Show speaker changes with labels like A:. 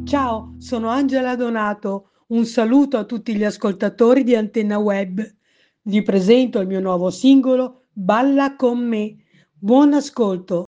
A: Ciao, sono Angela Donato. Un saluto a tutti gli ascoltatori di Antenna Web. Vi presento il mio nuovo singolo Balla con me. Buon ascolto.